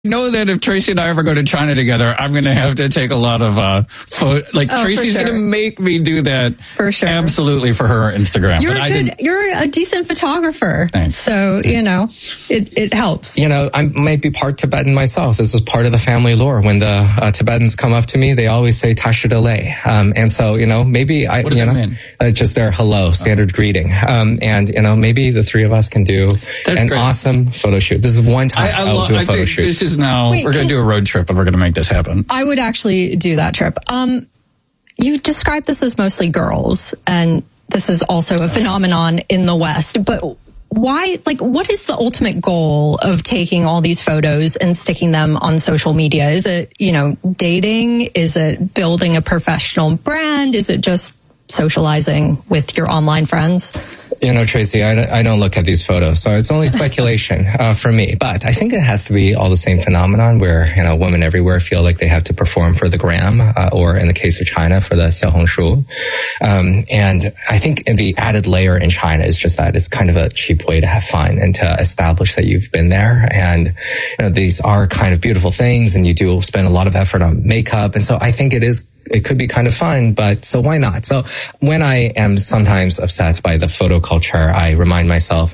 know that if Tracy and I ever go to China together, I'm going to have to take a lot of Tracy's going to make me do that for sure. Absolutely for her Instagram. You're a decent photographer. Thanks. So, it helps. I might be part Tibetan myself. This is part of the family lore. When the Tibetans come up to me, they always say Tasha Delay. And so, maybe what does that mean? Just their hello, standard greeting. And, maybe the three of us can do awesome photo shoot. This is one time I'll do a photo shoot. This is we're going to do a road trip and we're going to make this happen. I would actually do that trip. You describe this as mostly girls, and this is also a phenomenon in the West, but why, what is the ultimate goal of taking all these photos and sticking them on social media? Is it, dating? Is it building a professional brand? Is it just socializing with your online friends? Tracy, I don't look at these photos, so it's only speculation for me. But I think it has to be all the same phenomenon where, women everywhere feel like they have to perform for the gram, or in the case of China, for the Xiaohongshu. And I think the added layer in China is just that it's kind of a cheap way to have fun and to establish that you've been there. And, these are kind of beautiful things, and you do spend a lot of effort on makeup. And so I think it could be kind of fun, but so why not? So when I am sometimes upset by the photo culture, I remind myself,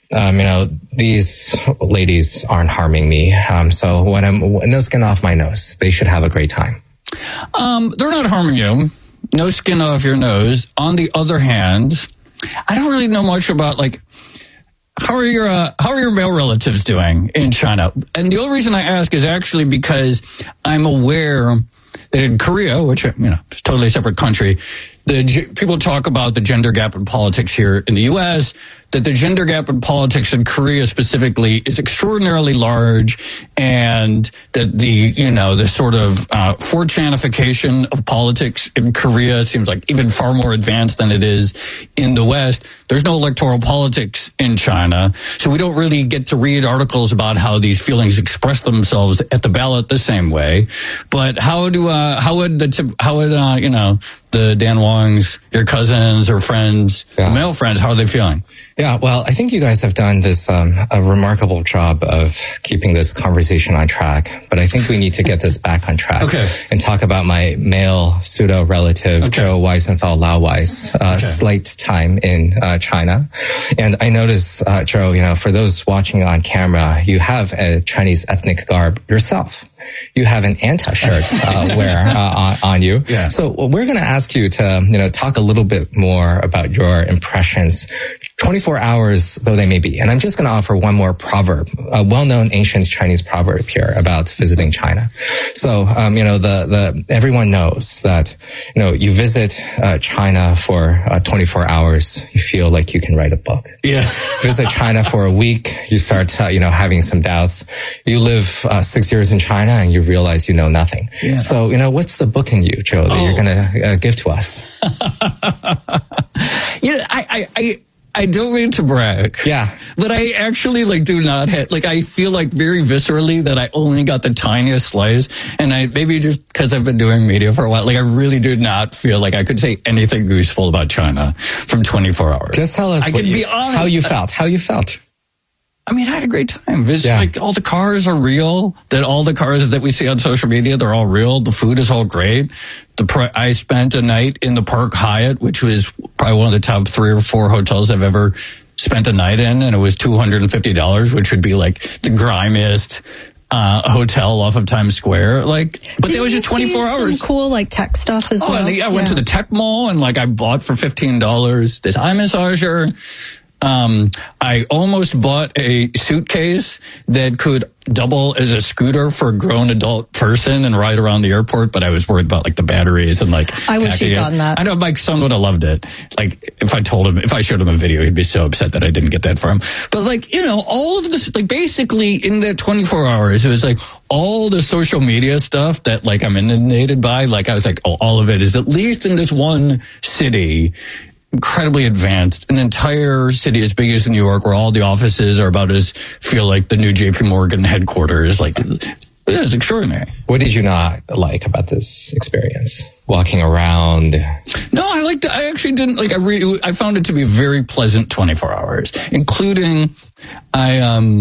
these ladies aren't harming me. So no skin off my nose. They should have a great time. They're not harming you. No skin off your nose. On the other hand, I don't really know much about how are your male relatives doing in China? And the only reason I ask is actually because I'm aware that in Korea, which, is totally a separate country, people talk about the gender gap in politics here in the U.S., that the gender gap in politics in Korea specifically is extraordinarily large, and that the sort of 4chanification of politics in Korea seems like even far more advanced than it is in the West. There's no electoral politics in China, so we don't really get to read articles about how these feelings express themselves at the ballot the same way. But how would the Dan Wongs, your cousins or friends, the male friends, how are they feeling? Yeah, well, I think you guys have done this a remarkable job of keeping this conversation on track. But I think we need to get this back on track and talk about my male pseudo-relative, Joe Weisenthal Lauweiss, slight time in China. And I notice, Joe, for those watching on camera, you have a Chinese ethnic garb yourself. You have an Anta shirt on you. Yeah. So we're going to ask you to, talk a little bit more about your impressions, 24 hours though they may be. And I'm just going to offer one more proverb, a well-known ancient Chinese proverb here about visiting China. So, everyone knows that, you visit China for 24 hours, you feel like you can write a book. Yeah. Visit China for a week, you start, having some doubts. You live 6 years in China and you realize you know nothing. Yeah. So, what's the book in you, Joe, that you're going to give to us? I don't mean to brag. Yeah. But I actually do not have, I feel very viscerally that I only got the tiniest slice. And maybe just because I've been doing media for a while, I really do not feel like I could say anything useful about China from 24 hours. Just tell us be honest, how you felt. I had a great time. It's all the cars are real. That all the cars that we see on social media, they're all real. The food is all great. I spent a night in the Park Hyatt, which was probably one of the top 3 or 4 hotels I've ever spent a night in, and it was $250, which would be the grimiest hotel off of Times Square. But there was just 24 hours. Some cool tech stuff as well. I went to the tech mall and I bought for $15 this eye massager. I almost bought a suitcase that could double as a scooter for a grown adult person and ride around the airport, but I was worried about the batteries and I wish you'd gotten that. I know my son would have loved it. If I showed him a video, he'd be so upset that I didn't get that for him. But all of this, basically in that 24 hours, it was all the social media stuff that I'm inundated by. I was all of it is at least in this one city. Incredibly advanced, an entire city as big as New York, where all the offices are feel like the new JP Morgan headquarters. It's extraordinary. What did you not like about this experience? Walking around? No, I actually didn't I found it to be a very pleasant 24 hours, including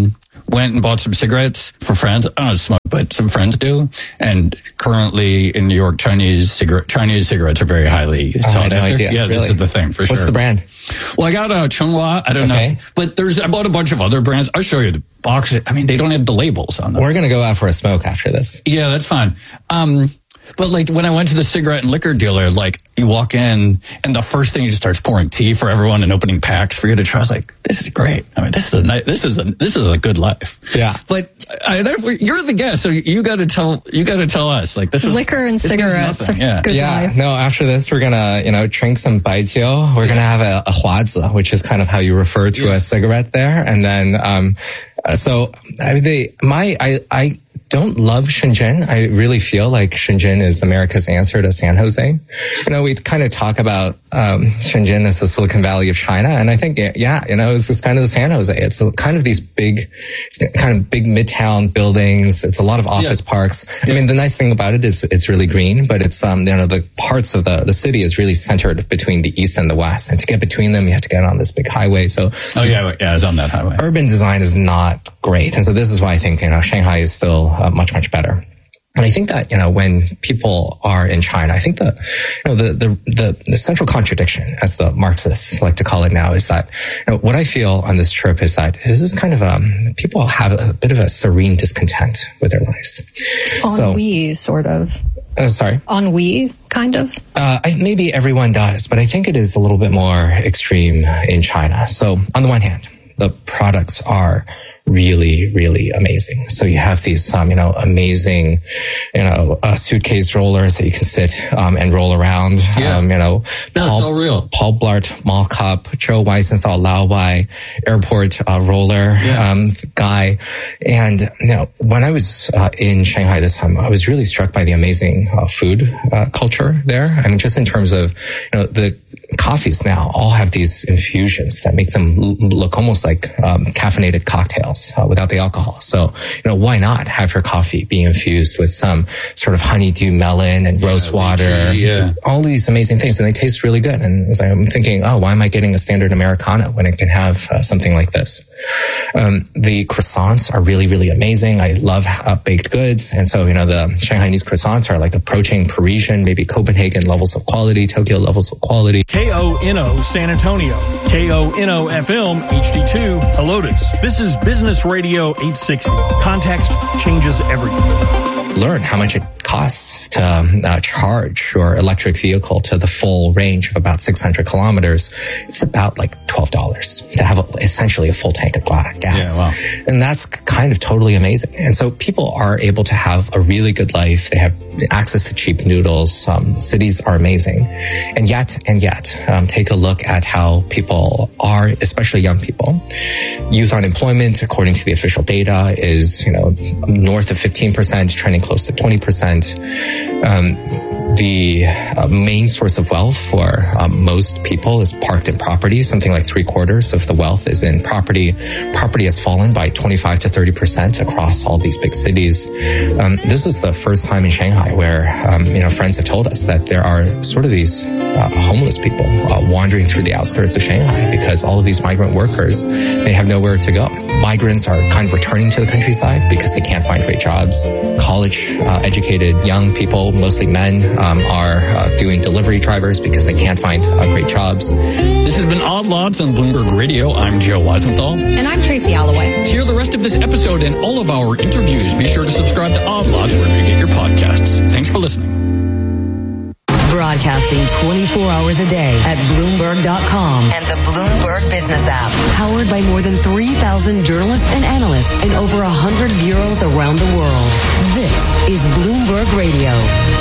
went and bought some cigarettes for friends. I don't smoke, but some friends do. And currently in New York, Chinese cigarettes are very highly sought after. Yeah, really? This is the thing for sure. What's the brand? Well, I got Chonghua. I don't know. But I bought a bunch of other brands. I'll show you the box. I mean, they don't have the labels on them. We're going to go out for a smoke after this. Yeah, that's fine. But like when I went to the cigarette and liquor dealer, like you walk in and the first thing he just starts pouring tea for everyone and opening packs for you to try. I was like, this is great. I mean, this is a good life. Yeah. But you're the guest, so you got to tell us like this is liquor and cigarettes. Good life. No, after this, we're gonna drink some baijiu. We're gonna have a huazi, which is kind of how you refer to a cigarette there, and then I don't love Shenzhen. I really feel like Shenzhen is America's answer to San Jose. We kind of talk about Shenzhen as the Silicon Valley of China, and I think it's just kind of the San Jose. It's kind of these big midtown buildings. It's a lot of office parks. I mean, the nice thing about it is it's really green, but it's the parts of the city is really centered between the east and the west, and to get between them, you have to get on this big highway. So it's on that highway. Urban design is not great, and so this is why I think Shanghai is still much better. And I think that when people are in China, I think the central contradiction, as the Marxists like to call it now, is that what I feel on this trip is that this is kind of people have a bit of a serene discontent with their lives. Ennui, sort of. Sorry? Ennui, kind of? Maybe everyone does, but I think it is a little bit more extreme in China. So on the one hand, the products are really, really amazing. So you have these, amazing, suitcase rollers that you can sit, and roll around. It's all real. Paul Blart Mall Cup, Joe Weisenthal Lao Wai airport, roller, guy. And, when I was, in Shanghai this time, I was really struck by the amazing, food, culture there. I mean, just in terms of, the coffees now all have these infusions that make them look almost like caffeinated cocktails without the alcohol. So, why not have your coffee be infused with some sort of honeydew melon and rose water, all these amazing things, and they taste really good. And I'm thinking, why am I getting a standard Americano when it can have something like this? The croissants are really, really amazing. I love baked goods. And so, the Shanghainese croissants are like approaching Parisian, maybe Copenhagen levels of quality, Tokyo levels of quality. KONO San Antonio, KONO FM HD2 Helotes. This is Business Radio 860. Context changes everything. Learn how much it costs to charge your electric vehicle to the full range of about 600 kilometers. It's about like $12 to have essentially a full tank of gas. Yeah, wow. And that's kind of totally amazing. And so people are able to have a really good life. They have access to cheap noodles. Cities are amazing. And yet, take a look at how people are, especially young people. Youth unemployment, according to the official data, is, north of 15%, trending close to 20%. The main source of wealth for most people is parked in property. Something like 3/4 of the wealth is in property. Property has fallen by 25 to 30% across all these big cities. This is the first time in Shanghai where, friends have told us that there are sort of these homeless people wandering through the outskirts of Shanghai because all of these migrant workers, they have nowhere to go. Migrants are kind of returning to the countryside because they can't find great jobs. College-educated young people, mostly men, are doing delivery drivers because they can't find great jobs. This has been Odd Lots on Bloomberg Radio. I'm Joe Weisenthal. And I'm Tracy Alloway. To hear the rest of this episode and all of our interviews, be sure to subscribe to Odd Lots wherever you get your podcasts. Thanks for listening. Broadcasting 24 hours a day at Bloomberg.com and the Bloomberg Business app. Powered by more than 3,000 journalists and analysts in over 100 bureaus around the world. This is Bloomberg Radio.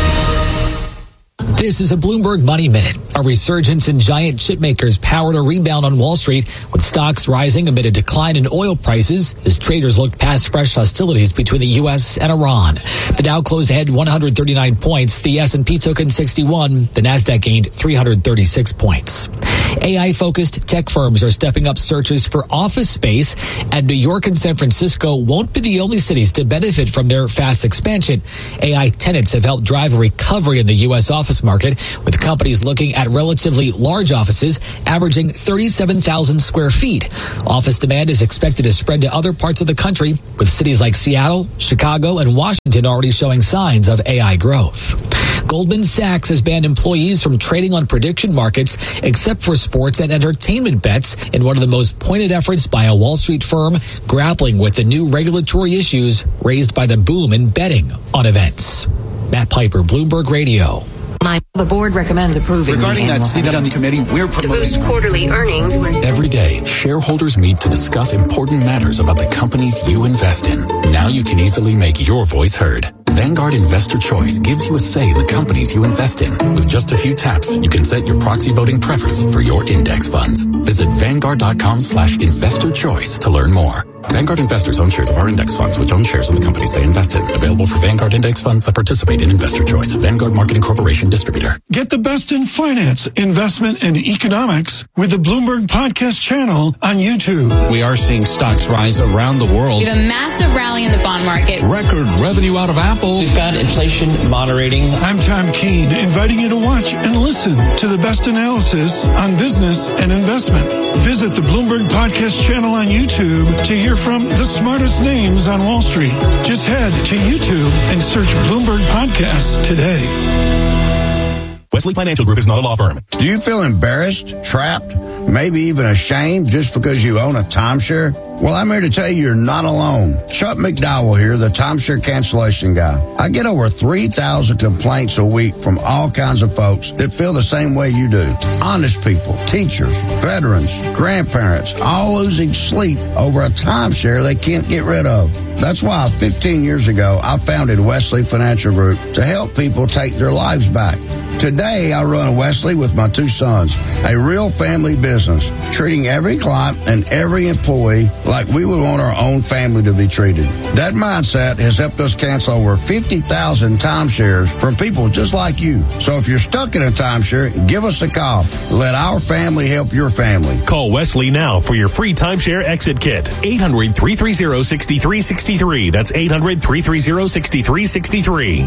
This is a Bloomberg Money Minute. A resurgence in giant chip makers powered a rebound on Wall Street, with stocks rising amid a decline in oil prices as traders looked past fresh hostilities between the U.S. and Iran. The Dow closed ahead 139 points. The S&P took in 61. The Nasdaq gained 336 points. AI-focused tech firms are stepping up searches for office space, and New York and San Francisco won't be the only cities to benefit from their fast expansion. AI tenants have helped drive a recovery in the U.S. office market, with companies looking at relatively large offices averaging 37,000 square feet. Office demand is expected to spread to other parts of the country, with cities like Seattle, Chicago, and Washington already showing signs of AI growth. Goldman Sachs has banned employees from trading on prediction markets except for sports and entertainment bets in one of the most pointed efforts by a Wall Street firm grappling with the new regulatory issues raised by the boom in betting on events. Matt Piper, Bloomberg Radio. The board recommends approving. Regarding that seat on the committee, we're promoting to boost quarterly earnings. Every day, shareholders meet to discuss important matters about the companies you invest in. Now you can easily make your voice heard. Vanguard Investor Choice gives you a say in the companies you invest in. With just a few taps, you can set your proxy voting preference for your index funds. Visit Vanguard.com/investor choice to learn more. Vanguard investors own shares of our index funds, which own shares of the companies they invest in. Available for Vanguard index funds that participate in Investor Choice. Vanguard Marketing Corporation distributor. Get the best in finance, investment, and economics with the Bloomberg Podcast channel on YouTube. We are seeing stocks rise around the world. We have a massive rally in the bond market. Record revenue out of Apple. We've got inflation moderating. I'm Tom Keene, inviting you to watch and listen to the best analysis on business and investment. Visit the Bloomberg Podcast channel on YouTube to hear from the smartest names on Wall Street. Just head to YouTube and search Bloomberg Podcasts today. Wesley Financial Group is not a law firm. Do you feel embarrassed, trapped, maybe even ashamed just because you own a timeshare? Well, I'm here to tell you you're not alone. Chuck McDowell here, the timeshare cancellation guy. I get over 3,000 complaints a week from all kinds of folks that feel the same way you do. Honest people, teachers, veterans, grandparents, all losing sleep over a timeshare they can't get rid of. That's why 15 years ago, I founded Wesley Financial Group to help people take their lives back. Today, I run Wesley with my two sons, a real family business, treating every client and every employee like we would want our own family to be treated. That mindset has helped us cancel over 50,000 timeshares from people just like you. So if you're stuck in a timeshare, give us a call. Let our family help your family. Call Wesley now for your free timeshare exit kit. 800-330-6363. That's 800-330-6363.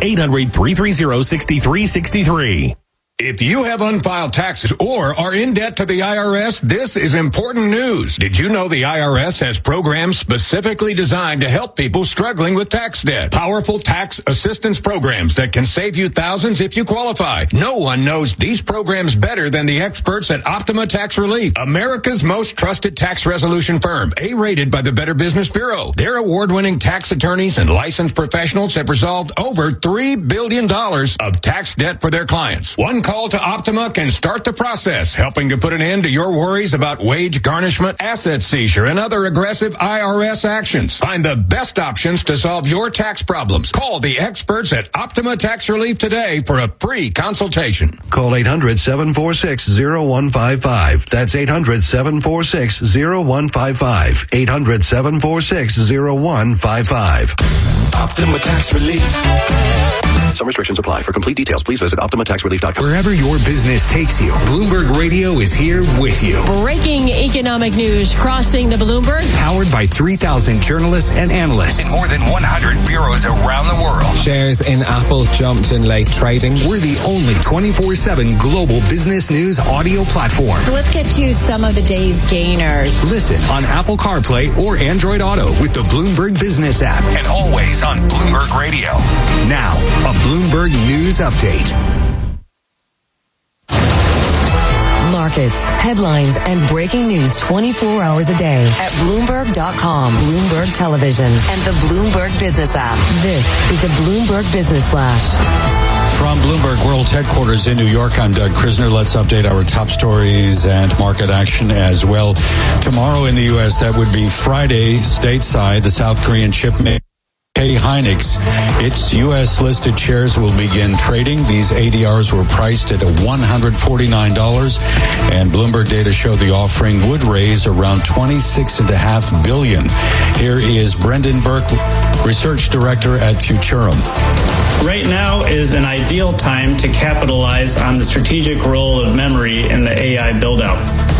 800-330-6363. If you have unfiled taxes or are in debt to the IRS, this is important news. Did you know the IRS has programs specifically designed to help people struggling with tax debt? Powerful tax assistance programs that can save you thousands if you qualify. No one knows these programs better than the experts at Optima Tax Relief, America's most trusted tax resolution firm, A-rated by the Better Business Bureau. Their award-winning tax attorneys and licensed professionals have resolved over $3 billion of tax debt for their clients. One call to Optima can start the process, helping to put an end to your worries about wage garnishment, asset seizure, and other aggressive IRS actions. Find the best options to solve your tax problems. Call the experts at Optima Tax Relief today for a free consultation. Call 800-746-0155. That's 800-746-0155. 800-746-0155. Optima Tax Relief. Some restrictions apply. For complete details, please visit OptimaTaxRelief.com. Wherever your business takes you, Bloomberg Radio is here with you. Breaking economic news crossing the Bloomberg. Powered by 3,000 journalists and analysts in more than 100 bureaus around the world. Shares in Apple jumped in late trading. We're the only 24/7 global business news audio platform. So let's get to some of the day's gainers. Listen on Apple CarPlay or Android Auto with the Bloomberg Business app. And always on Bloomberg Radio. Now, a Bloomberg News Update. Markets, headlines, and breaking news 24 hours a day at Bloomberg.com, Bloomberg Television, and the Bloomberg Business app. This is the Bloomberg Business Flash. From Bloomberg World Headquarters in New York, I'm Doug Krisner. Let's update our top stories and market action as well. Tomorrow in the U.S., that would be Friday, stateside, the South Korean chip maker SK Hynix, its U.S.-listed shares will begin trading. These ADRs were priced at $149, and Bloomberg data show the offering would raise around $26.5 billion. Here is Brendan Burke, Research Director at Futurum. Right now is an ideal time to capitalize on the strategic role of memory in the AI build-out.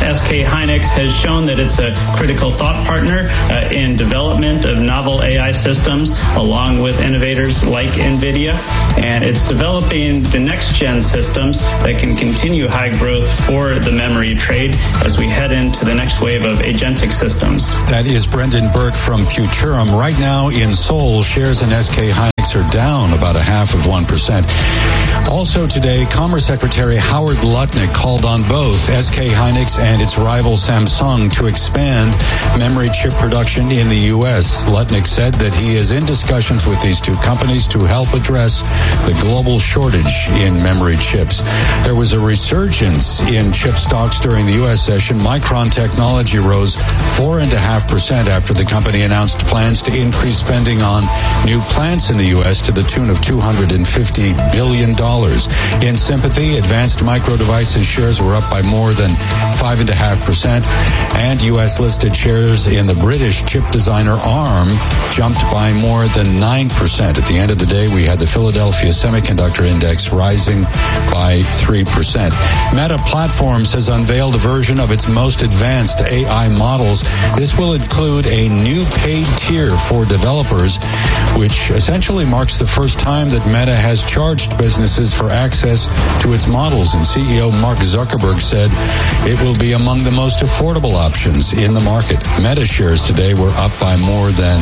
SK hynix has shown that it's a critical thought partner in development of novel AI systems, along with innovators like NVIDIA. And it's developing the next-gen systems that can continue high growth for the memory trade as we head into the next wave of agentic systems. That is Brendan Burke from Futurum. Right now in Seoul, shares in SK hynix are down about 0.5%. Also today, Commerce Secretary Howard Lutnick called on both SK hynix and its rival Samsung to expand memory chip production in the U.S. Lutnick said that he is in discussions with these two companies to help address the global shortage in memory chips. There was a resurgence in chip stocks during the U.S. session. Micron Technology rose 4.5% after the company announced plans to increase spending on new plants in the U.S. to the tune of $250 billion. In sympathy, Advanced Micro Devices shares were up by more than 5.5%, and U.S. listed shares in the British chip designer ARM jumped by more than 9%. At the end of the day, we had the Philadelphia Semiconductor Index rising by 3%. Meta Platforms has unveiled a version of its most advanced AI models. This will include a new paid tier for developers, which essentially marks the first time that Meta has charged businesses for access to its models. And CEO Mark Zuckerberg said it will be among the most affordable options in the market. Meta shares today were up by more than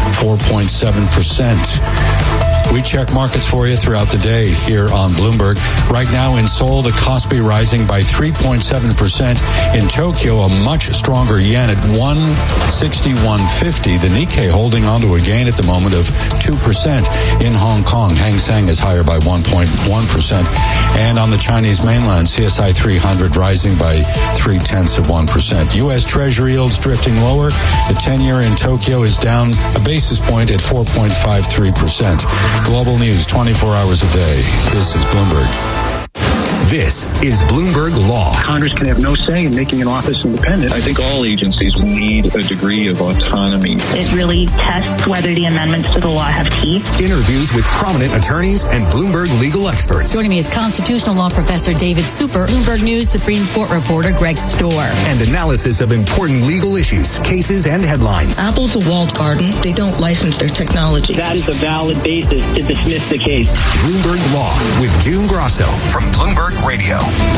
4.7%. We check markets for you throughout the day here on Bloomberg. Right now in Seoul, the Kospi rising by 3.7%. In Tokyo, a much stronger yen at 161.50. The Nikkei holding on to a gain at the moment of 2%. In Hong Kong, Hang Seng is higher by 1.1%. And on the Chinese mainland, CSI 300 rising by 0.3%. U.S. Treasury yields drifting lower. The 10-year in Tokyo is down a basis point at 4.53%. Global news 24 hours a day. This is Bloomberg. This is Bloomberg Law. Congress can have no say in making an office independent. I think all agencies need a degree of autonomy. It really tests whether the amendments to the law have teeth. Interviews with prominent attorneys and Bloomberg legal experts. Joining me is constitutional law professor David Super, Bloomberg News Supreme Court reporter Greg Storr. And analysis of important legal issues, cases, and headlines. Apple's a walled garden. They don't license their technology. That is a valid basis to dismiss the case. Bloomberg Law with June Grosso from Bloomberg Radio.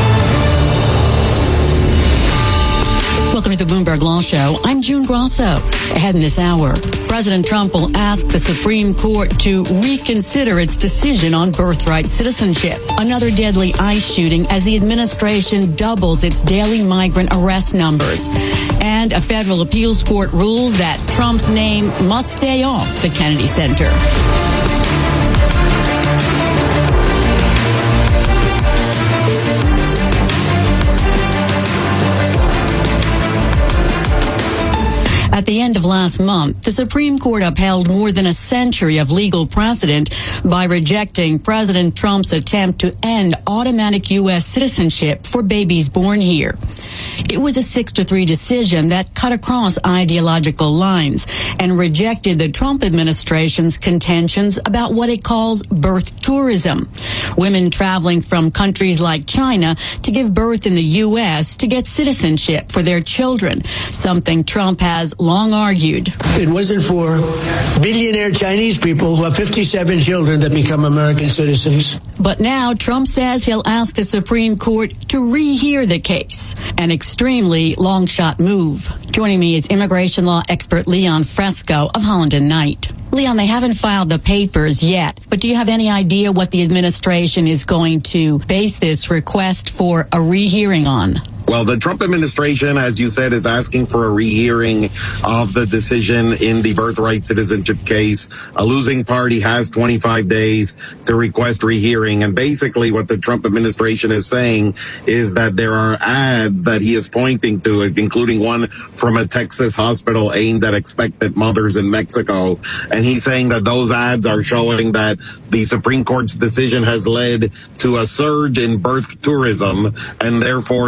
Welcome to the Bloomberg Law Show. I'm June Grosso. Ahead in this hour, President Trump will ask the Supreme Court to reconsider its decision on birthright citizenship. Another deadly ICE shooting as the administration doubles its daily migrant arrest numbers. And a federal appeals court rules that Trump's name must stay off the Kennedy Center. At the end of last month, the Supreme Court upheld more than a century of legal precedent by rejecting President Trump's attempt to end automatic U.S. citizenship for babies born here. It was a 6-3 decision that cut across ideological lines and rejected the Trump administration's contentions about what it calls birth tourism. Women traveling from countries like China to give birth in the U.S. to get citizenship for their children, something Trump has long argued. It wasn't for billionaire Chinese people who have 57 children that become American citizens. But now Trump says he'll ask the Supreme Court to rehear the case. An extremely long shot move. Joining me is immigration law expert Leon Fresco of Holland and Knight. Leon, they haven't filed the papers yet, but do you have any idea what the administration is going to base this request for a rehearing on? Well, the Trump administration, as you said, is asking for a rehearing of the decision in the birthright citizenship case. A losing party has 25 days to request rehearing. And basically what the Trump administration is saying is that there are ads that he is pointing to, including one from a Texas hospital aimed at expectant mothers in Mexico. And he's saying that those ads are showing that the Supreme Court's decision has led to a surge in birth tourism, and therefore the courts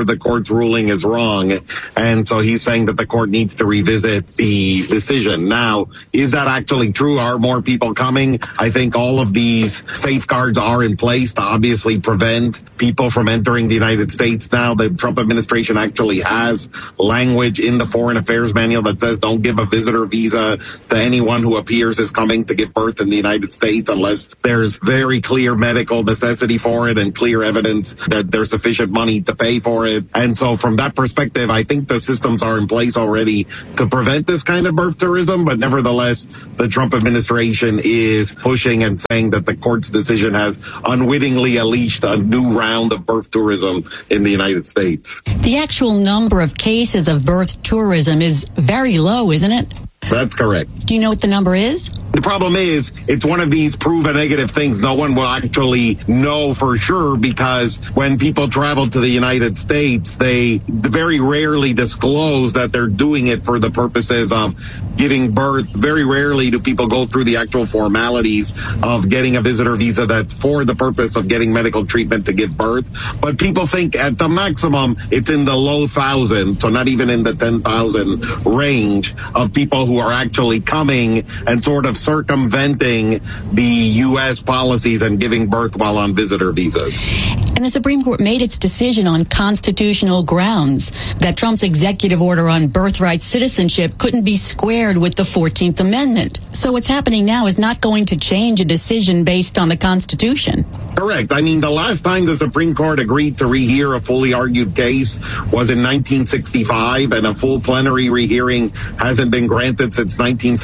court's ruling is wrong. And so he's saying that the court needs to revisit the decision. Now, is that actually true? Are more people coming? I think all of these safeguards are in place to obviously prevent people from entering the United States. Now, the Trump administration actually has language in the Foreign Affairs Manual that says don't give a visitor visa to anyone who appears as coming to give birth in the United States unless there's very clear medical necessity for it and clear evidence that there's sufficient money to pay for it. And so from that perspective, I think the systems are in place already to prevent this kind of birth tourism. But nevertheless, the Trump administration is pushing and saying that the court's decision has unwittingly unleashed a new round of birth tourism in the United States. The actual number of cases of birth tourism is very low, isn't it? That's correct. Do you know what the number is? The problem is, it's one of these prove a negative things. No one will actually know for sure, because when people travel to the United States, they very rarely disclose that they're doing it for the purposes of giving birth. Very rarely do people go through the actual formalities of getting a visitor visa that's for the purpose of getting medical treatment to give birth. But people think at the maximum, it's in the low thousands, so not even in the 10,000 range of people who are actually coming and sort of circumventing the U.S. policies and giving birth while on visitor visas. And the Supreme Court made its decision on constitutional grounds that Trump's executive order on birthright citizenship couldn't be squared with the 14th Amendment. So what's happening now is not going to change a decision based on the Constitution. Correct. I mean, the last time the Supreme Court agreed to rehear a fully argued case was in 1965, and a full plenary rehearing hasn't been granted since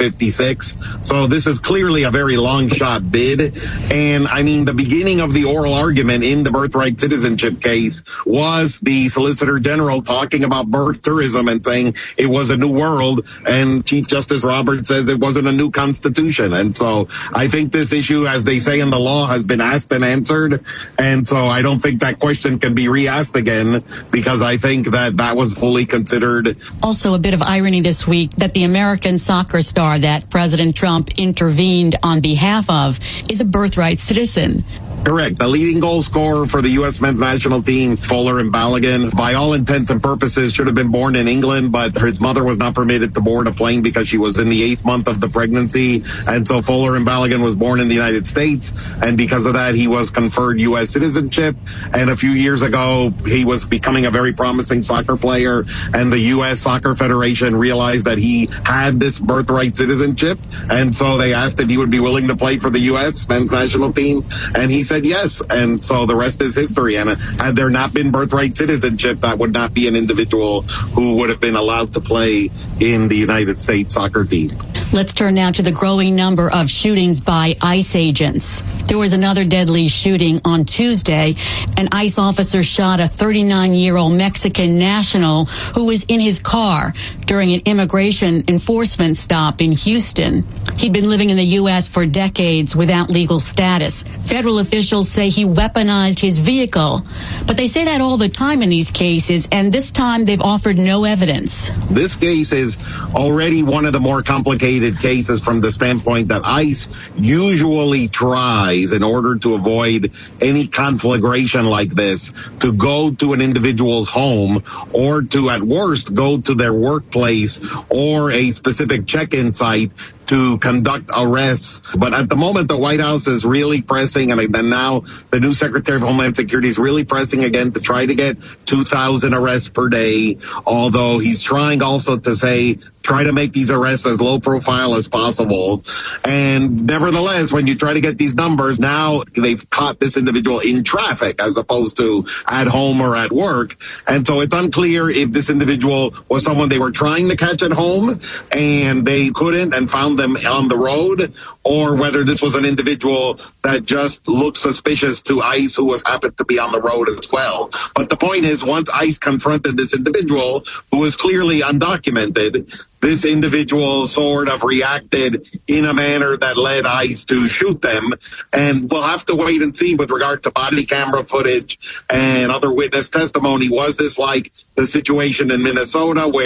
1956. So this is clearly a very long shot bid. And I mean, the beginning of the oral argument in the birthright citizenship case was the Solicitor General talking about birth tourism and saying it was a new world. And Chief Justice Roberts says it wasn't a new constitution. And so I think this issue, as they say in the law, has been asked and answered. And so I don't think that question can be re-asked again, because I think that was fully considered. Also, a bit of irony this week that the American soccer star that President Trump intervened on behalf of is a birthright citizen. Correct. The leading goal scorer for the U.S. men's national team, Folarin Balogun, by all intents and purposes should have been born in England, but his mother was not permitted to board a plane because she was in the 8th month of the pregnancy. And so Folarin Balogun was born in the United States, and because of that, he was conferred U.S. citizenship. And a few years ago, he was becoming a very promising soccer player, and the U.S. Soccer Federation realized that he had this birthright citizenship, and so they asked if he would be willing to play for the U.S. men's national team, and he said yes, and so the rest is history. And had there not been birthright citizenship, that would not be an individual who would have been allowed to play in the United States soccer team. Let's turn now to the growing number of shootings by ICE agents. There was another deadly shooting on Tuesday. An ICE officer shot a 39-year-old Mexican national who was in his car during an immigration enforcement stop in Houston. He'd been living in the U.S. for decades without legal status. Federal officials say he weaponized his vehicle, but they say that all the time in these cases, and this time they've offered no evidence. This case is already one of the more complicated cases from the standpoint that ICE usually tries, in order to avoid any conflagration like this, to go to an individual's home, or to, at worst, go to their workplace or a specific check-in site to conduct arrests. But at the moment, the White House is really pressing, and now the new Secretary of Homeland Security is really pressing again to try to get 2,000 arrests per day, although he's trying also to say, try to make these arrests as low profile as possible. And nevertheless, when you try to get these numbers, now they've caught this individual in traffic as opposed to at home or at work. And so it's unclear if this individual was someone they were trying to catch at home and they couldn't and found them on the road, or whether this was an individual that just looked suspicious to ICE who happened to be on the road as well. But the point is, once ICE confronted this individual who was clearly undocumented, this individual sort of reacted in a manner that led ICE to shoot them. And we'll have to wait and see with regard to body camera footage and other witness testimony. Was this like the situation in Minnesota where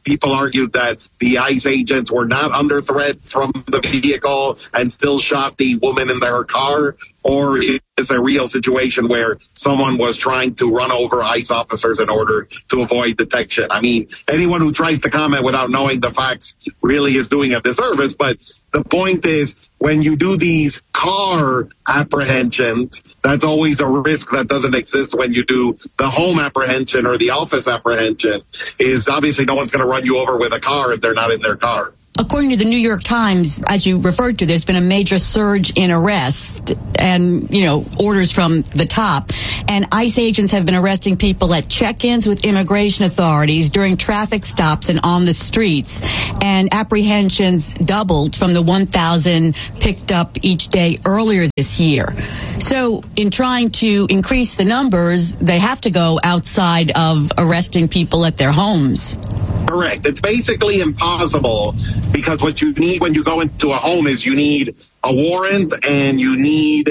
people argued that the ICE agents were not under threat from the vehicle and still shot the woman in their car, or it's a real situation where someone was trying to run over ICE officers in order to avoid detection. I mean, anyone who tries to comment without knowing the facts really is doing a disservice. But the point is, when you do these car apprehensions, that's always a risk that doesn't exist when you do the home apprehension or the office apprehension. Is obviously no one's going to run you over with a car if they're not in their car. According to the New York Times, as you referred to, there's been a major surge in arrests and, orders from the top. And ICE agents have been arresting people at check-ins with immigration authorities, during traffic stops, and on the streets. And apprehensions doubled from the 1,000 picked up each day earlier this year. So in trying to increase the numbers, they have to go outside of arresting people at their homes. Correct. It's basically impossible, because what you need when you go into a home is you need a warrant and you need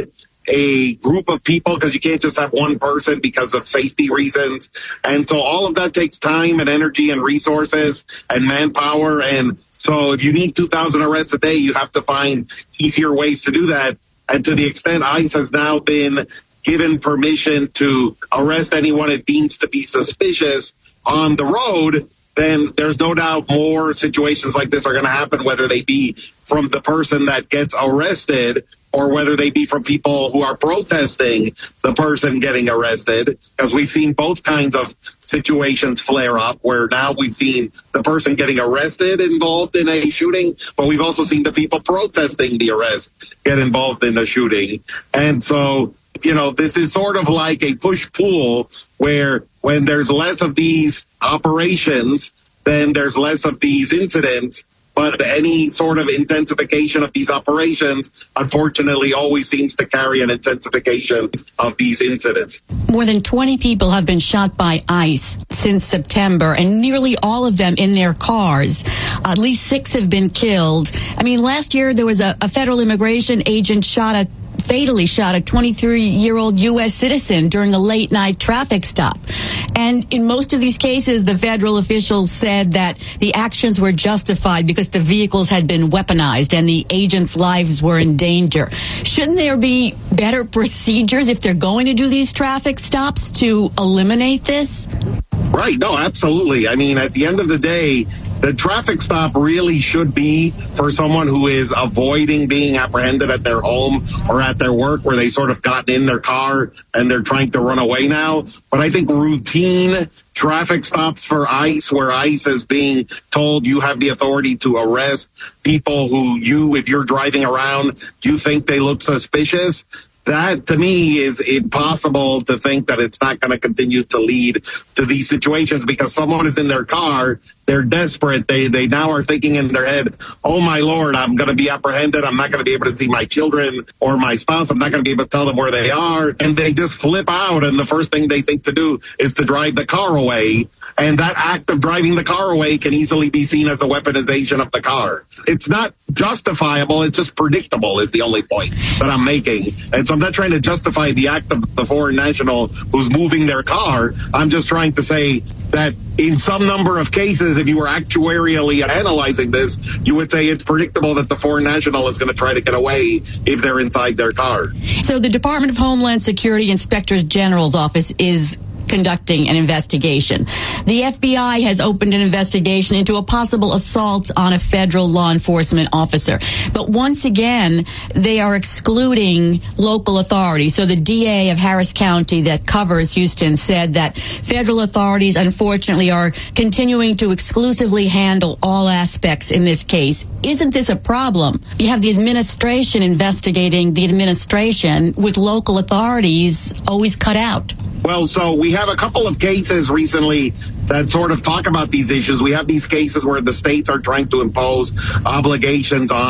a group of people, because you can't just have one person because of safety reasons. And so all of that takes time and energy and resources and manpower. And so if you need 2,000 arrests a day, you have to find easier ways to do that. And to the extent ICE has now been given permission to arrest anyone it deems to be suspicious on the road, then there's no doubt more situations like this are going to happen, whether they be from the person that gets arrested or whether they be from people who are protesting the person getting arrested, because we've seen both kinds of situations flare up, where now we've seen the person getting arrested involved in a shooting, but we've also seen the people protesting the arrest get involved in a shooting. And so, this is sort of like a push-pull, where when there's less of these operations, then there's less of these incidents. But any sort of intensification of these operations, unfortunately, always seems to carry an intensification of these incidents. More than 20 people have been shot by ICE since September, and nearly all of them in their cars. At least 6 have been killed. I mean, last year there was a federal immigration agent fatally shot a 23-year-old U.S. citizen during a late-night traffic stop. And in most of these cases, the federal officials said that the actions were justified because the vehicles had been weaponized and the agents' lives were in danger. Shouldn't there be better procedures if they're going to do these traffic stops to eliminate this? Right. No, absolutely. I mean, at the end of the day, the traffic stop really should be for someone who is avoiding being apprehended at their home or at their work, where they sort of gotten in their car and they're trying to run away now. But I think routine traffic stops for ICE, where ICE is being told you have the authority to arrest people who if you're driving around, you think they look suspicious. That, to me, is impossible to think that it's not going to continue to lead to these situations, because someone is in their car, they're desperate, they now are thinking in their head, oh my Lord, I'm going to be apprehended, I'm not going to be able to see my children or my spouse, I'm not going to be able to tell them where they are, and they just flip out, and the first thing they think to do is to drive the car away. And that act of driving the car away can easily be seen as a weaponization of the car. It's not justifiable, it's just predictable is the only point that I'm making. And so I'm not trying to justify the act of the foreign national who's moving their car. I'm just trying to say that in some number of cases, if you were actuarially analyzing this, you would say it's predictable that the foreign national is going to try to get away if they're inside their car. So the Department of Homeland Security Inspector General's office is conducting an investigation. The FBI has opened an investigation into a possible assault on a federal law enforcement officer. But once again, they are excluding local authorities. So the DA of Harris County that covers Houston said that federal authorities, unfortunately, are continuing to exclusively handle all aspects in this case. Isn't this a problem? You have the administration investigating the administration, with local authorities always cut out. Well, so we have a couple of cases recently that sort of talk about these issues. We have these cases where the states are trying to impose obligations on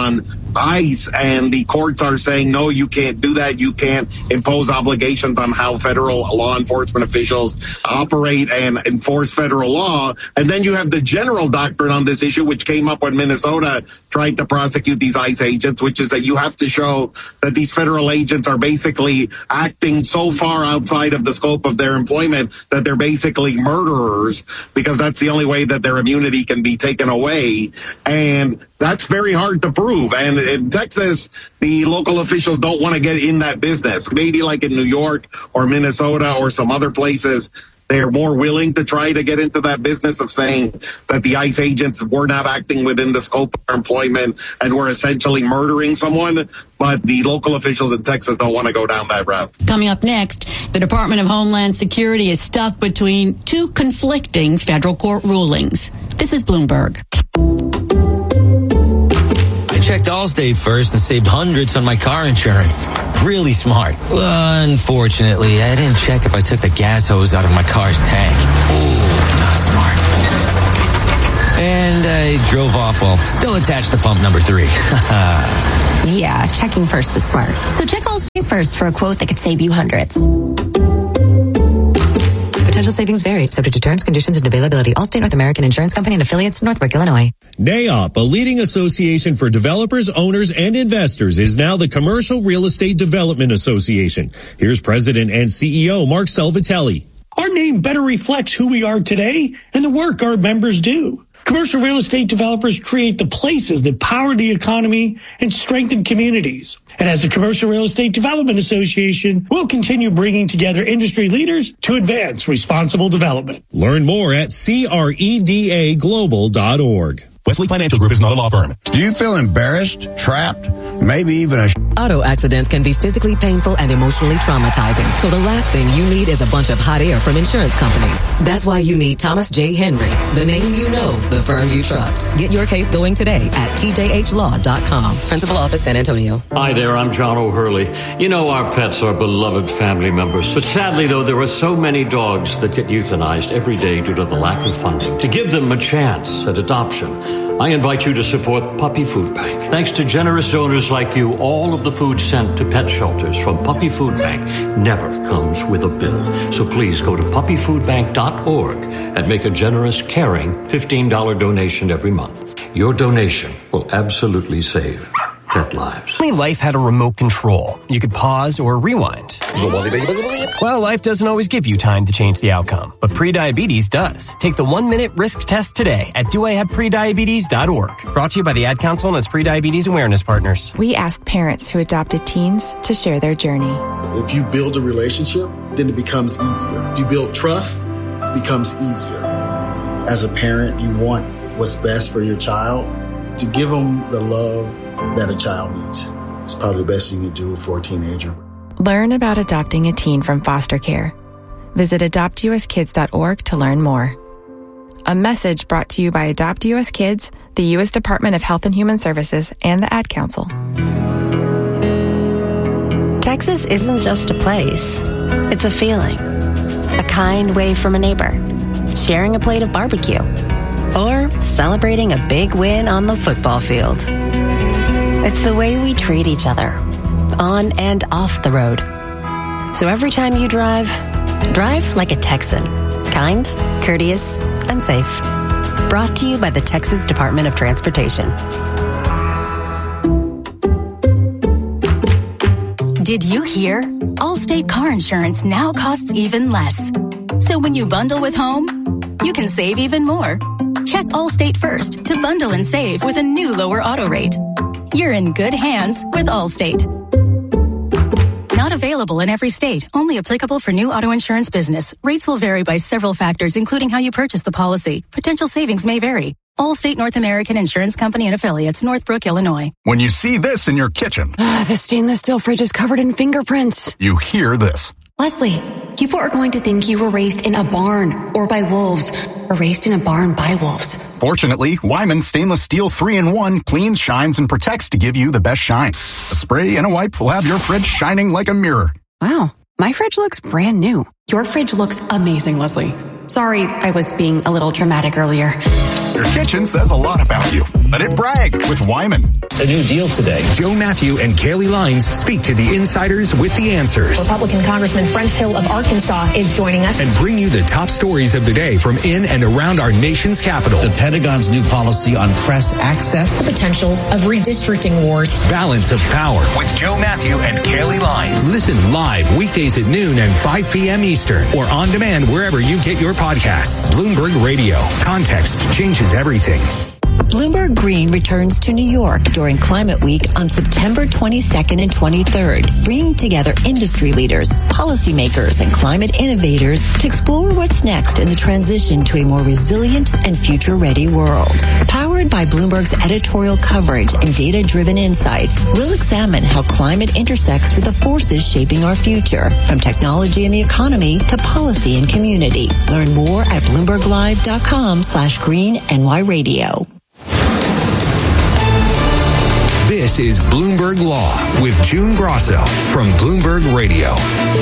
ICE, and the courts are saying, no, you can't do that. You can't impose obligations on how federal law enforcement officials operate and enforce federal law. And then you have the general doctrine on this issue, which came up when Minnesota tried to prosecute these ICE agents, which is that you have to show that these federal agents are basically acting so far outside of the scope of their employment that they're basically murderers, because that's the only way that their immunity can be taken away. And that's very hard to prove. And in Texas, the local officials don't want to get in that business. Maybe like in New York or Minnesota or some other places, they're more willing to try to get into that business of saying that the ICE agents were not acting within the scope of their employment and were essentially murdering someone. But the local officials in Texas don't want to go down that route. Coming up next, the Department of Homeland Security is stuck between two conflicting federal court rulings. This is Bloomberg. I checked Allstate first and saved hundreds on my car insurance. Really smart. Unfortunately, I didn't check if I took the gas hose out of my car's tank. Ooh, not smart. And I drove off while still attached to pump number 3. Yeah, checking first is smart. So check Allstate first for a quote that could save you hundreds. Potential savings vary, subject to terms, conditions, and availability. Allstate North American Insurance Company and affiliates, Northbrook, Illinois. NAIOP, a leading association for developers, owners, and investors, is now the Commercial Real Estate Development Association. Here's President and CEO Mark Salvatelli. Our name better reflects who we are today and the work our members do. Commercial real estate developers create the places that power the economy and strengthen communities. And as the Commercial Real Estate Development Association, we'll continue bringing together industry leaders to advance responsible development. Learn more at credaglobal.org. Wesley Financial Group is not a law firm. Do you feel embarrassed, trapped, maybe even Auto accidents can be physically painful and emotionally traumatizing. So the last thing you need is a bunch of hot air from insurance companies. That's why you need Thomas J. Henry, the name you know, the firm you trust. Get your case going today at tjhlaw.com. Principal Office, San Antonio. Hi there, I'm John O'Hurley. You know, our pets are beloved family members. But sadly, though, there are so many dogs that get euthanized every day due to the lack of funding. To give them a chance at adoption, I invite you to support Puppy Food Bank. Thanks to generous donors like you, all of the food sent to pet shelters from Puppy Food Bank never comes with a bill. So please go to puppyfoodbank.org and make a generous, caring $15 donation every month. Your donation will absolutely save pet lives. Only life had a remote control. You could pause or rewind. Well, life doesn't always give you time to change the outcome, but prediabetes does. Take the 1-minute risk test today at doihaveprediabetes.org. Brought to you by the Ad Council and its prediabetes awareness partners. We asked parents who adopted teens to share their journey. If you build a relationship, then it becomes easier. If you build trust, it becomes easier. As a parent, you want what's best for your child. To give them the love that a child needs is probably the best you can do for a teenager. Learn about adopting a teen from foster care. Visit adoptuskids.org to learn more. A message brought to you by Adopt US Kids, the U.S. Department of Health and Human Services, and the Ad Council. Texas isn't just a place. It's a feeling. A kind wave from a neighbor. Sharing a plate of barbecue. Or celebrating a big win on the football field. It's the way we treat each other, on and off the road. So every time you drive like a Texan. Kind, courteous, and safe. Brought to you by the Texas Department of Transportation. Did you hear? Allstate car insurance now costs even less. So when you bundle with home, you can save even more. Check Allstate first to bundle and save with a new lower auto rate. You're in good hands with Allstate. Not available in every state. Only applicable for new auto insurance business. Rates will vary by several factors, including how you purchase the policy. Potential savings may vary. Allstate North American Insurance Company and affiliates, Northbrook, Illinois. When you see this in your kitchen, the stainless steel fridge is covered in fingerprints. You hear this. Leslie, people are going to think you were raised in a barn or by wolves, or raised in a barn by wolves. Fortunately, Wyman Stainless Steel 3-in-1 cleans, shines, and protects to give you the best shine. A spray and a wipe will have your fridge shining like a mirror. Wow, my fridge looks brand new. Your fridge looks amazing, Leslie. Sorry, I was being a little dramatic earlier. Your kitchen says a lot about you. Let it brag with Wyman. A new deal today. Joe Matthew and Kaylee Lines speak to the insiders with the answers. Republican Congressman French Hill of Arkansas is joining us. And bring you the top stories of the day from in and around our nation's capital. The Pentagon's new policy on press access. The potential of redistricting wars. Balance of Power with Joe Matthew and Kaylee Lines. Listen live weekdays at noon and 5 p.m. Eastern or on demand wherever you get your podcasts. Bloomberg Radio. Context changes everything. Bloomberg Green returns to New York during Climate Week on September 22nd and 23rd, bringing together industry leaders, policymakers, and climate innovators to explore what's next in the transition to a more resilient and future-ready world. Powered by Bloomberg's editorial coverage and data-driven insights, we'll examine how climate intersects with the forces shaping our future, from technology and the economy to policy and community. Learn more at BloombergLive.com/GreenNY Radio. This is Bloomberg Law with June Grosso from Bloomberg Radio.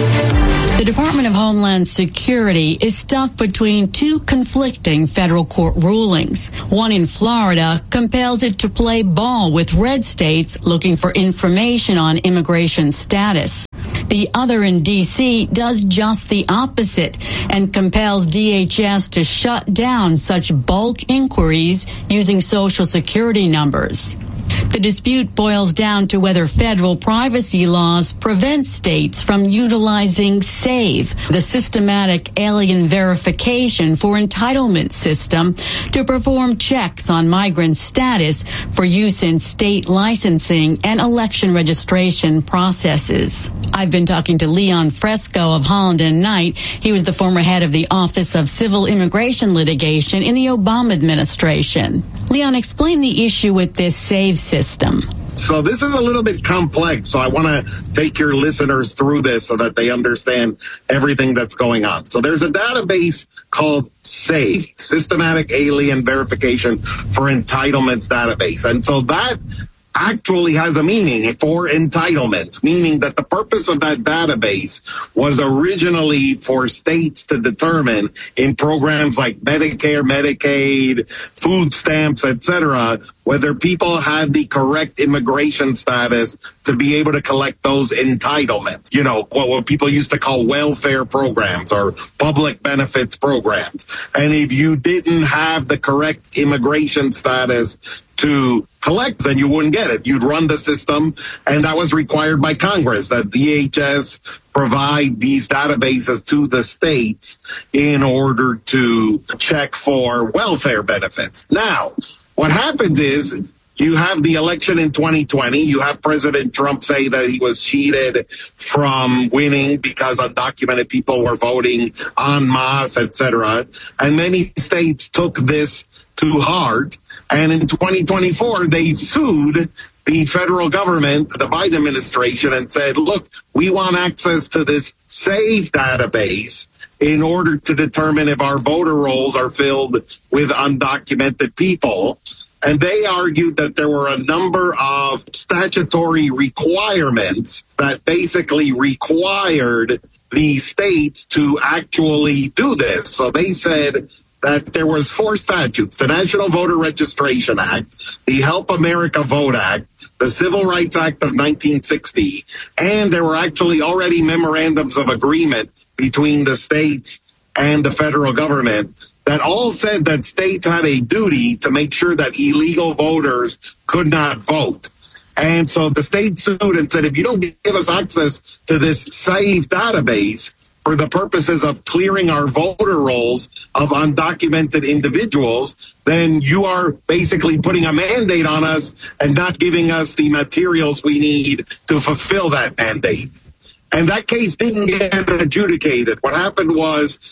The Department of Homeland Security is stuck between two conflicting federal court rulings. One in Florida compels it to play ball with red states looking for information on immigration status. The other in D.C. does just the opposite and compels DHS to shut down such bulk inquiries using Social Security numbers. The dispute boils down to whether federal privacy laws prevent states from utilizing SAVE, the systematic alien verification for entitlement system, to perform checks on migrant status for use in state licensing and election registration processes. I've been talking to Leon Fresco of Holland and Knight. He was the former head of the Office of Civil Immigration Litigation in the Obama administration. Leon, explain the issue with this SAVE system. So this is a little bit complex, so I want to take your listeners through this so that they understand everything that's going on. So there's a database called SAVE, Systematic Alien Verification for Entitlements Database. And so that actually has a meaning for entitlement, meaning that the purpose of that database was originally for states to determine in programs like Medicare, Medicaid, food stamps, etc., whether people had the correct immigration status to be able to collect those entitlements. You know, what people used to call welfare programs or public benefits programs. And if you didn't have the correct immigration status to collect, then you wouldn't get it. You'd run the system, and that was required by Congress, that DHS provide these databases to the states in order to check for welfare benefits. Now, what happens is you have the election in 2020. You have President Trump say that he was cheated from winning because undocumented people were voting en masse, etc. And many states took this to heart. And in 2024, they sued the federal government, the Biden administration, and said, look, we want access to this SAVE database in order to determine if our voter rolls are filled with undocumented people. And they argued that there were a number of statutory requirements that basically required the states to actually do this. So they said that there was 4 statutes: the National Voter Registration Act, the Help America Vote Act, the Civil Rights Act of 1960, and there were actually already memorandums of agreement between the states and the federal government that all said that states had a duty to make sure that illegal voters could not vote. And so the state sued and said, if you don't give us access to this SAVE database for the purposes of clearing our voter rolls of undocumented individuals, then you are basically putting a mandate on us and not giving us the materials we need to fulfill that mandate. And that case didn't get adjudicated. What happened was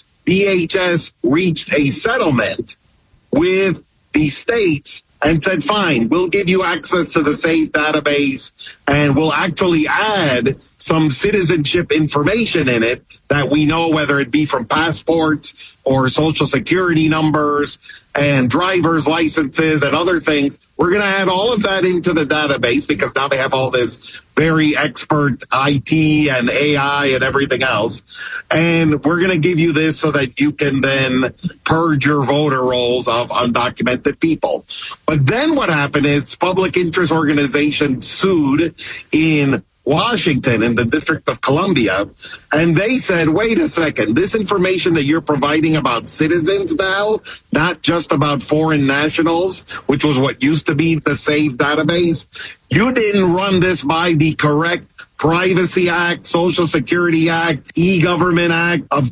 DHS reached a settlement with the states and said, fine, we'll give you access to the SAVE database, and we'll actually add some citizenship information in it that we know, whether it be from passports or social security numbers and driver's licenses and other things. We're going to add all of that into the database because now they have all this very expert IT and AI and everything else. And we're going to give you this so that you can then purge your voter rolls of undocumented people. But then what happened is public interest organization sued in Washington, in the District of Columbia, and they said, wait a second, this information that you're providing about citizens now, not just about foreign nationals, which was what used to be the SAFE database, you didn't run this by the correct Privacy Act, Social Security Act, E-Government Act of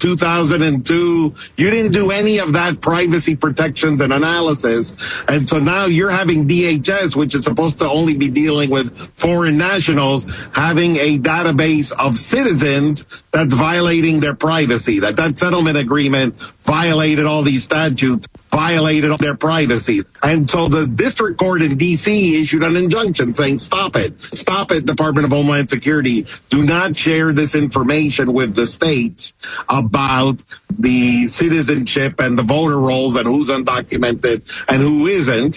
2002. You didn't do any of that privacy protections and analysis. And so now you're having DHS, which is supposed to only be dealing with foreign nationals, having a database of citizens that's violating their privacy. That settlement agreement violated all these statutes, violated their privacy. And so the district court in D.C. issued an injunction saying, stop it, Department of Homeland Security. Do not share this information with the states about the citizenship and the voter rolls and who's undocumented and who isn't.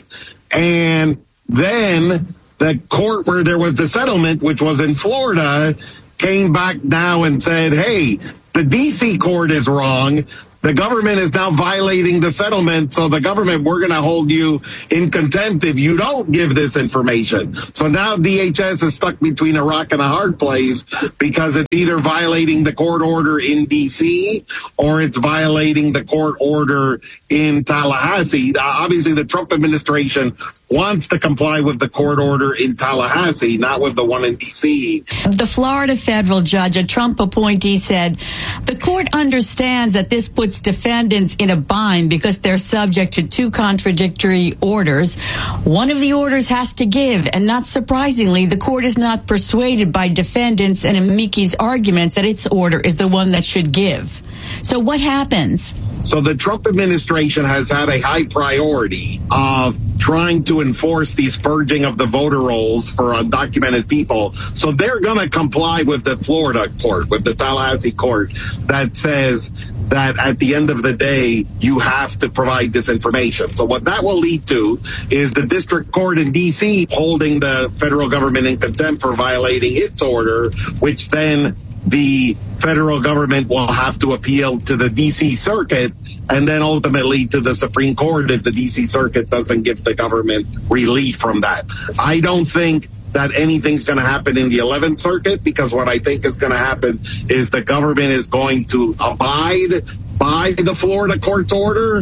And then the court where there was the settlement, which was in Florida, came back now and said, hey, the D.C. court is wrong. The government is now violating the settlement, so the government, we're going to hold you in contempt if you don't give this information. So now DHS is stuck between a rock and a hard place because it's either violating the court order in D.C. or it's violating the court order in Tallahassee. Obviously, the Trump administration wants to comply with the court order in Tallahassee, not with the one in D.C. The Florida federal judge, a Trump appointee, said the court understands that this puts defendants in a bind because they're subject to two contradictory orders. One of the orders has to give, and not surprisingly, the court is not persuaded by defendants and amici's arguments that its order is the one that should give. So what happens? So the Trump administration has had a high priority of trying to enforce these purging of the voter rolls for undocumented people. So they're going to comply with the Florida court, with the Tallahassee court, that says that at the end of the day, you have to provide this information. So what that will lead to is the district court in D.C. holding the federal government in contempt for violating its order, which then the federal government will have to appeal to the D.C. Circuit and then ultimately to the Supreme Court if the D.C. Circuit doesn't give the government relief from that. I don't think that anything's going to happen in the 11th Circuit, because what I think is going to happen is the government is going to abide by the Florida court's order,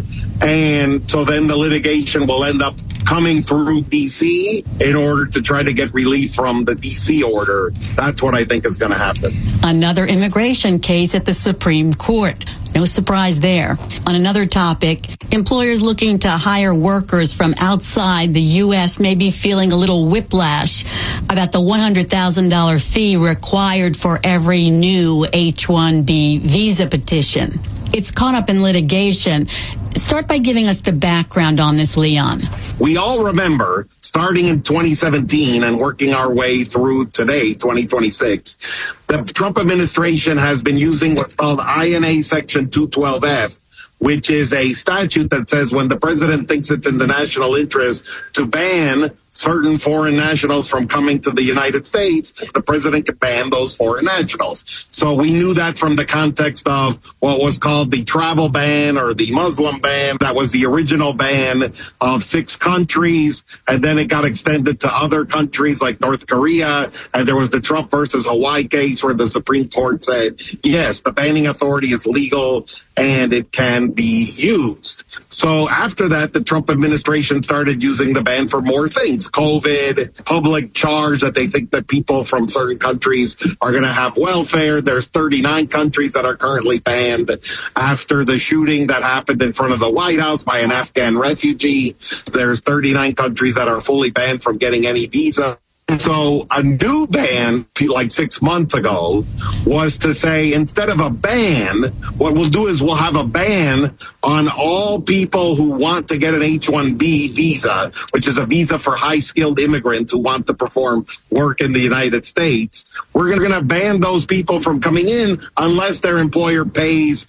and so then the litigation will end up coming through D.C. in order to try to get relief from the D.C. order. That's what I think is going to happen. Another immigration case at the Supreme Court. No surprise there. On another topic, employers looking to hire workers from outside the U.S. may be feeling a little whiplash about the $100,000 fee required for every new H-1B visa petition. It's caught up in litigation. Start by giving us the background on this, Leon. We all remember, starting in 2017 and working our way through today, 2026, the Trump administration has been using what's called INA Section 212F, which is a statute that says when the president thinks it's in the national interest to ban certain foreign nationals from coming to the United States, the president could ban those foreign nationals. So we knew that from the context of what was called the travel ban or the Muslim ban. That was the original ban of 6 countries, and then it got extended to other countries like North Korea, and there was the Trump versus Hawaii case where the Supreme Court said, yes, the banning authority is legal and it can be used. So after that, the Trump administration started using the ban for more things. COVID, public charge that they think that people from certain countries are going to have welfare. There's 39 countries that are currently banned after the shooting that happened in front of the White House by an Afghan refugee. There's 39 countries that are fully banned from getting any visa. So a new ban, like 6 months ago, was to say instead of a ban, what we'll do is we'll have a ban on all people who want to get an H-1B visa, which is a visa for high-skilled immigrants who want to perform work in the United States. We're going to ban those people from coming in unless their employer pays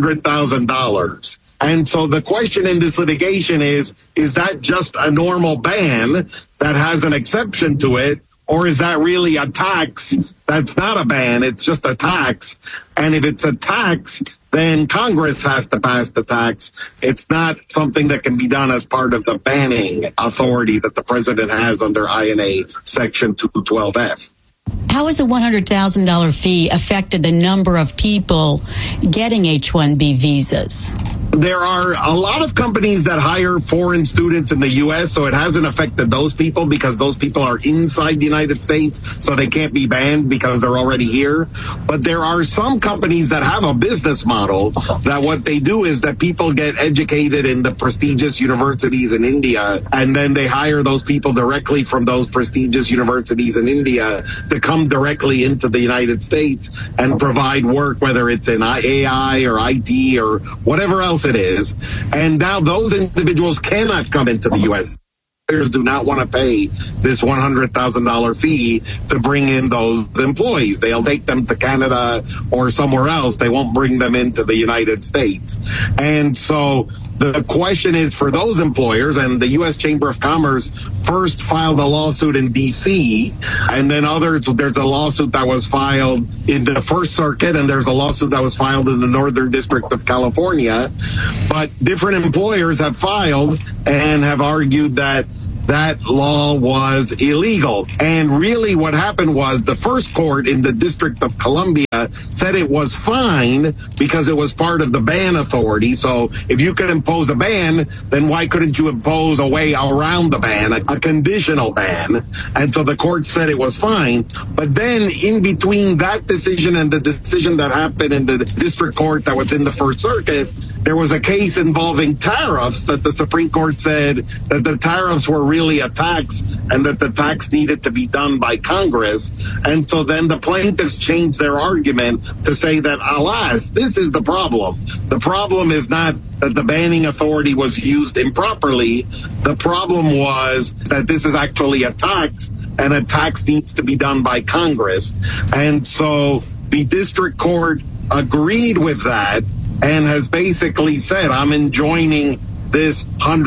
$100,000. And so the question in this litigation is that just a normal ban that has an exception to it, Or is that really a tax? That's not a ban. It's just a tax. And if it's a tax, then Congress has to pass the tax. It's not something that can be done as part of the banning authority that the president has under INA Section 212F. How has the $100,000 fee affected the number of people getting H-1B visas? There are a lot of companies that hire foreign students in the U.S., so it hasn't affected those people because those people are inside the United States, so they can't be banned because they're already here. But there are some companies that have a business model that what they do is that people get educated in the prestigious universities in India, and then they hire those people directly from those prestigious universities in India to come directly into the United States and provide work, whether it's in AI or IT or whatever else it is. And now those individuals cannot come into the U.S. Employers do not want to pay this $100,000 fee to bring in those employees. They'll take them to Canada or somewhere else. They won't bring them into the United States. And so the question is for those employers, and the U.S. Chamber of Commerce first filed a lawsuit in D.C., and then there's a lawsuit that was filed in the First Circuit, and there's a lawsuit that was filed in the Northern District of California. But different employers have filed and have argued that that law was illegal. And really what happened was the first court in the District of Columbia said it was fine because it was part of the ban authority. So if you could impose a ban, then why couldn't you impose a way around the ban, a conditional ban? And so the court said it was fine. But then in between that decision and the decision that happened in the district court that was in the First Circuit, there was a case involving tariffs that the Supreme Court said that the tariffs were really a tax and that the tax needed to be done by Congress. And so then the plaintiffs changed their argument to say that, alas, this is the problem. The problem is not that the banning authority was used improperly. The problem was that this is actually a tax, and a tax needs to be done by Congress. And so the district court agreed with that and has basically said, I'm enjoining this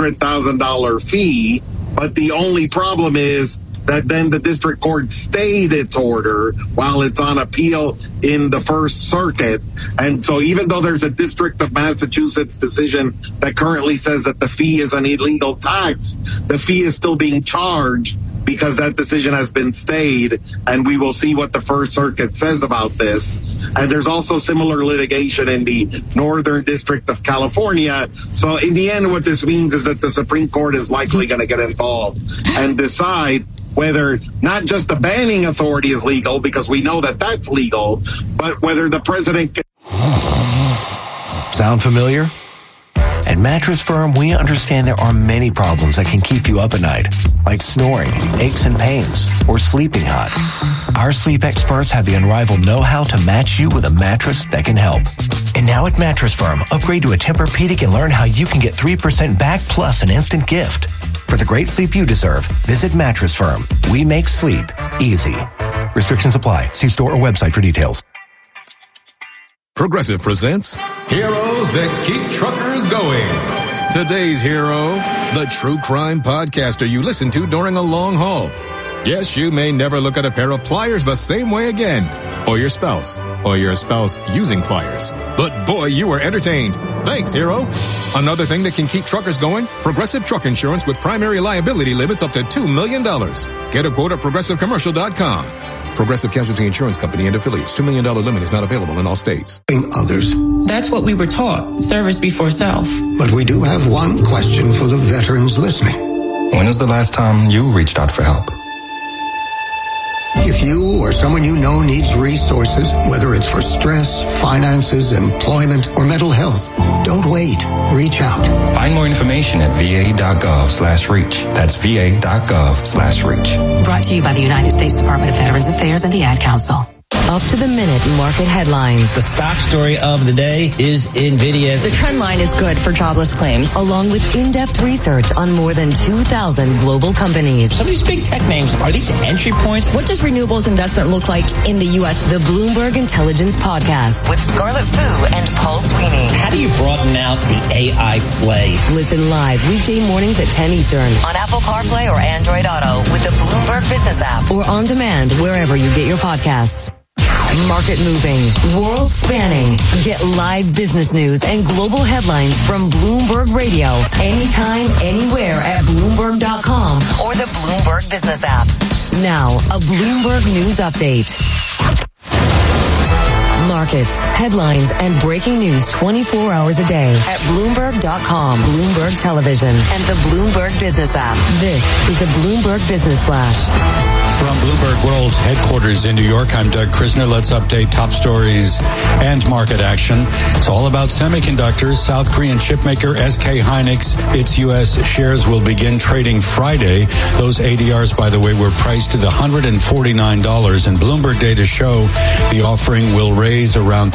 $100,000 fee. But the only problem is that then the district court stayed its order while it's on appeal in the First Circuit. And so even though there's a District of Massachusetts decision that currently says that the fee is an illegal tax, the fee is still being charged because that decision has been stayed, and we will see what the First Circuit says about this. And there's also similar litigation in the Northern District of California. So in the end, what this means is that the Supreme Court is likely going to get involved and decide whether not just the banning authority is legal, because we know that that's legal, but whether the president can... Sound familiar? At Mattress Firm, we understand there are many problems that can keep you up at night, like snoring, aches and pains, or sleeping hot. Our sleep experts have the unrivaled know-how to match you with a mattress that can help. And now at Mattress Firm, upgrade to a Tempur-Pedic and learn how you can get 3% back plus an instant gift. For the great sleep you deserve, visit Mattress Firm. We make sleep easy. Restrictions apply. See store or website for details. Progressive presents Heroes That Keep Truckers Going. Today's hero, the true crime podcaster you listen to during a long haul. Yes, you may never look at a pair of pliers the same way again. Or your spouse using pliers. But boy, you were entertained. Thanks, hero. Another thing that can keep truckers going, Progressive Truck Insurance with primary liability limits up to $2 million. Get a quote at progressivecommercial.com. Progressive Casualty Insurance Company and affiliates. $2 million limit is not available in all states. Others. That's what we were taught. Service before self. But we do have one question for the veterans listening. When was the last time you reached out for help? If you or someone you know needs resources, whether it's for stress, finances, employment, or mental health, don't wait. Reach out. Find more information at va.gov/reach. That's va.gov/reach. Brought to you by the United States Department of Veterans Affairs and the Ad Council. up-to-the-minute market headlines. The stock story of the day is NVIDIA. The trend line is good for jobless claims. Along with in-depth research on more than 2,000 global companies. Some of these big tech names, are these entry points? What does renewables investment look like in the U.S.? The Bloomberg Intelligence Podcast with Scarlett Fu and Paul Sweeney. How do you broaden out the AI play? Listen live weekday mornings at 10 Eastern on Apple CarPlay or Android Auto with the Bloomberg Business app or on demand wherever you get your podcasts. Market moving, world spanning. Get live business news and global headlines from Bloomberg Radio anytime, anywhere at Bloomberg.com or the Bloomberg Business app. Now, a Bloomberg News Update. Markets, headlines, and breaking news 24 hours a day at Bloomberg.com, Bloomberg Television, and the Bloomberg Business app. This is the Bloomberg Business Flash. From Bloomberg World's headquarters in New York, I'm Doug Krisner. Let's update top stories and market action. It's all about semiconductors. South Korean chipmaker SK Hynix, its U.S. shares will begin trading Friday. Those ADRs, by the way, were priced to the $149, and Bloomberg data show the offering will raise around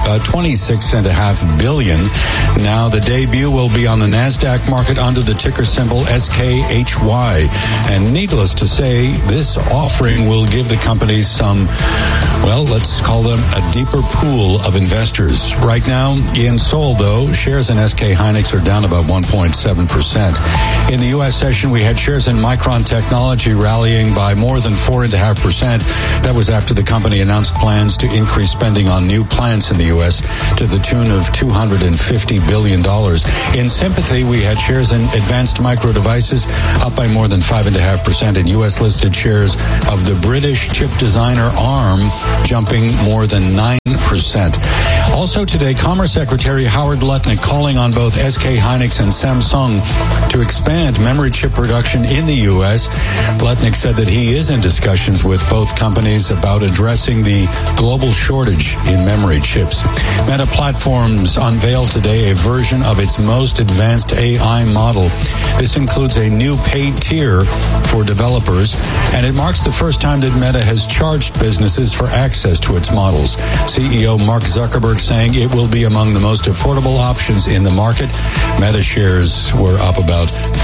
$26.5 billion. Now, the debut will be on the NASDAQ market under the ticker symbol SKHY. And needless to say, this offering will give the company some, well, let's call them a deeper pool of investors. Right now, in Seoul, though, shares in SK Hynix are down about 1.7%. In the U.S. session, we had shares in Micron Technology rallying by more than 4.5%. That was after the company announced plans to increase spending on new plants in the U.S. to the tune of $250 billion. In sympathy, we had shares in Advanced Micro Devices up by more than 5.5%, and U.S.-listed shares of the British chip designer ARM jumping more than 9%. Also today, Commerce Secretary Howard Lutnick calling on both SK Hynix and Samsung to expand memory chip production in the U.S. Lutnick said that he is in discussions with both companies about addressing the global shortage in memory chips. Meta Platforms unveiled today a version of its most advanced AI model. This includes a new paid tier for developers, and it marks the first time that Meta has charged businesses for access to its models. CEO Mark Zuckerberg saying it will be among the most affordable options in the market. Meta shares were up about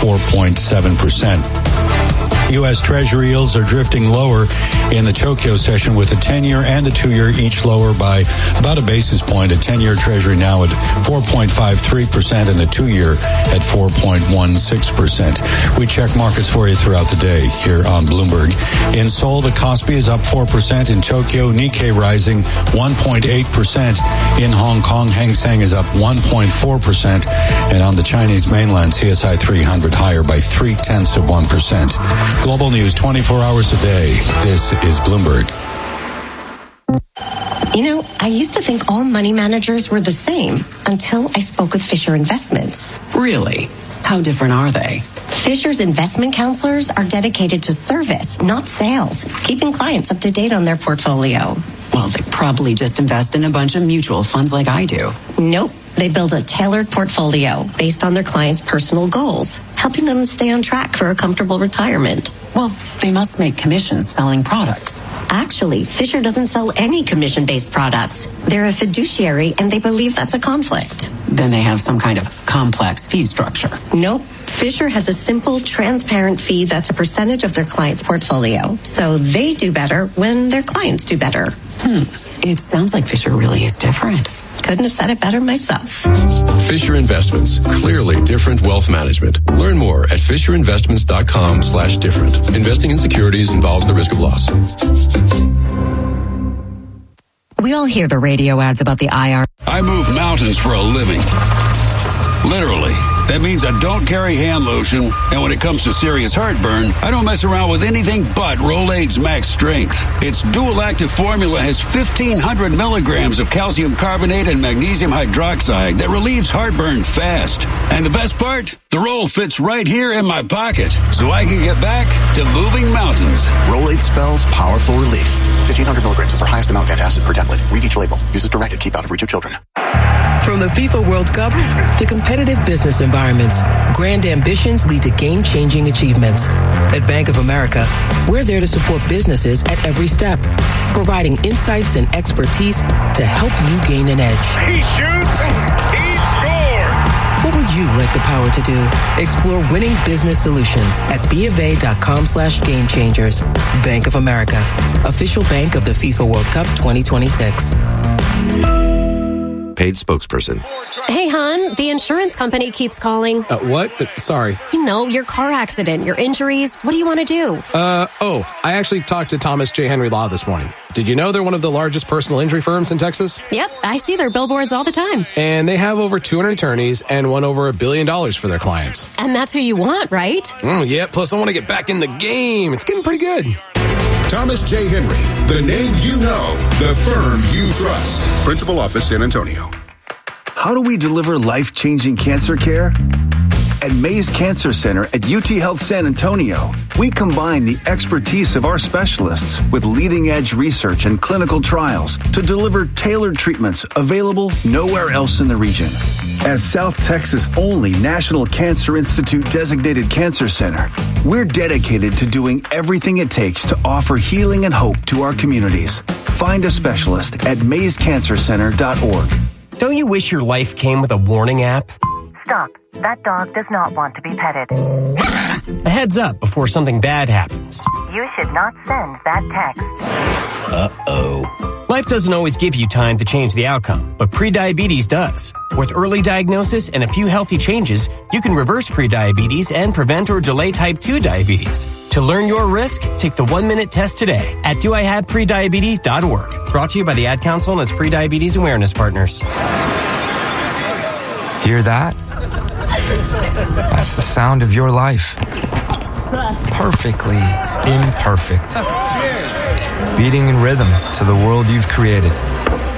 4.7%. U.S. Treasury yields are drifting lower in the Tokyo session, with the 10-year and the 2-year each lower by about a basis point. A 10-year Treasury now at 4.53% and the 2-year at 4.16%. We check markets for you throughout the day here on Bloomberg. In Seoul, the Kospi is up 4%. In Tokyo, Nikkei rising 1.8%. In Hong Kong, Hang Seng is up 1.4%. And on the Chinese mainland, CSI 300 higher by 0.3%. Global news 24 hours a day. This is Bloomberg. You know, I used to think all money managers were the same until I spoke with Fisher Investments. Really? How different are they? Fisher's investment counselors are dedicated to service, not sales, keeping clients up to date on their portfolio. Well, they probably just invest in a bunch of mutual funds like I do. Nope. They build a tailored portfolio based on their clients' personal goals, helping them stay on track for a comfortable retirement. Well, they must make commissions selling products. Actually, Fisher doesn't sell any commission-based products. They're a fiduciary, and they believe that's a conflict. Then they have some kind of complex fee structure. Nope. Fisher has a simple, transparent fee that's a percentage of their client's portfolio. So they do better when their clients do better. It sounds like Fisher really is different. Couldn't have said it better myself. Fisher Investments. Clearly different wealth management. Learn more at FisherInvestments.com/different. Investing in securities involves the risk of loss. We all hear the radio ads about the IR. I move mountains for a living. Literally. That means I don't carry hand lotion, and when it comes to serious heartburn, I don't mess around with anything but Rolaids Max Strength. Its dual-active formula has 1,500 milligrams of calcium carbonate and magnesium hydroxide that relieves heartburn fast. And the best part? The roll fits right here in my pocket, so I can get back to moving mountains. Rolaids spells powerful relief. 1,500 milligrams is our highest amount of antacid per tablet. Read each label. Use as directed. Keep out of reach of children. From the the FIFA World Cup to competitive business environments, grand ambitions lead to game-changing achievements. At Bank of America, we're there to support businesses at every step, providing insights and expertise to help you gain an edge. He shoots, he scores! What would you like the power to do? Explore winning business solutions at BofA.com/gamechangers. Bank of America, official bank of the FIFA World Cup 2026. Paid spokesperson. Hey, hon, the insurance company keeps calling. What? Sorry. You know, your car accident, your injuries. What do you want to do? I actually talked to Thomas J. Henry Law this morning. Did you know they're one of the largest personal injury firms in Texas? Yep, I see their billboards all the time. And they have over 200 attorneys and won over $1 billion for their clients. And that's who you want, right? Yeah, plus I want to get back in the game. It's getting pretty good. Thomas J. Henry, the name you know, the firm you trust. Principal Office, San Antonio. How do we deliver life-changing cancer care? At Mays Cancer Center at UT Health San Antonio, we combine the expertise of our specialists with leading-edge research and clinical trials to deliver tailored treatments available nowhere else in the region. As South Texas' only National Cancer Institute designated cancer center, we're dedicated to doing everything it takes to offer healing and hope to our communities. Find a specialist at mayscancercenter.org. Don't you wish your life came with a warning app? Stop. That dog does not want to be petted. A heads up before something bad happens. You should not send that text. Uh-oh. Life doesn't always give you time to change the outcome, but prediabetes does. With early diagnosis and a few healthy changes, you can reverse prediabetes and prevent or delay type 2 diabetes. To learn your risk, take the 1-minute test today at doihaveprediabetes.org. Brought to you by the Ad Council and its Prediabetes Awareness Partners. Hear that? That's the sound of your life. Perfectly imperfect. Beating in rhythm to the world you've created.